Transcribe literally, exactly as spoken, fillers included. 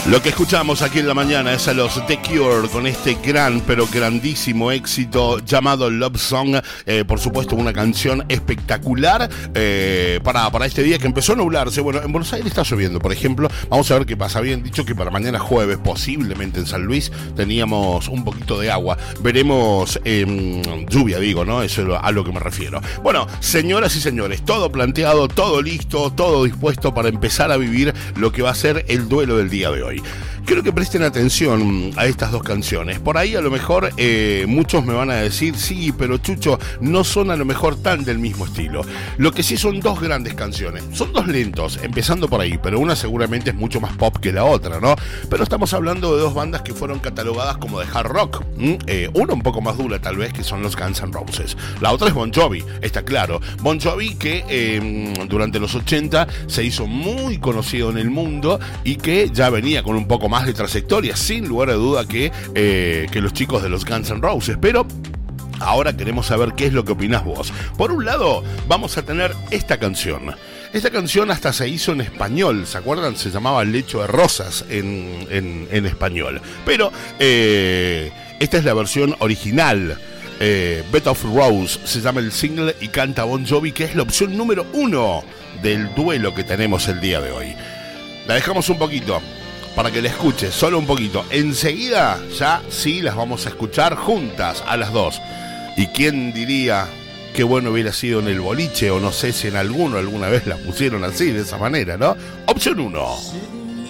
Lo que escuchamos aquí en la mañana es a los The Cure con este gran pero grandísimo éxito llamado Love Song. Eh, por supuesto, una canción espectacular eh, para, para este día que empezó a nublarse. Bueno, en Buenos Aires está lloviendo, por ejemplo. Vamos a ver qué pasa. Habían dicho que para mañana jueves, posiblemente en San Luis, teníamos un poquito de agua. Veremos eh, lluvia, digo, ¿no? Eso es a lo que me refiero. Bueno, señoras y señores, todo planteado, todo listo, todo dispuesto para empezar a vivir lo que va a ser el duelo del día de hoy. Quiero que presten atención a estas dos canciones. Por ahí a lo mejor eh, muchos me van a decir, sí, pero Chucho, no son a lo mejor tan del mismo estilo. Lo que sí son dos grandes canciones. Son dos lentos, empezando por ahí, pero una seguramente es mucho más pop que la otra, ¿no? Pero estamos hablando de dos bandas que fueron catalogadas como de hard rock. ¿Mm? Eh, una un poco más dura tal vez, que son los Guns N' Roses. La otra es Bon Jovi, está claro. Bon Jovi que eh, durante los ochenta se hizo muy conocido en el mundo y que ya venía con un poco más de trayectoria, sin lugar a duda que, eh, que los chicos de los Guns N' Roses, pero ahora queremos saber qué es lo que opinás vos. Por un lado, vamos a tener esta canción. Esta canción hasta se hizo en español, ¿se acuerdan? Se llamaba Lecho de Rosas en, en, en español. Pero eh, esta es la versión original. Eh, Bed of Rose se llama el single y canta Bon Jovi, que es la opción número uno del duelo que tenemos el día de hoy. La dejamos un poquito para que la escuches, solo un poquito. Enseguida ya sí las vamos a escuchar juntas a las dos. Y quién diría qué bueno hubiera sido en el boliche, o no sé si en alguno alguna vez la pusieron así, de esa manera, ¿no? Opción uno.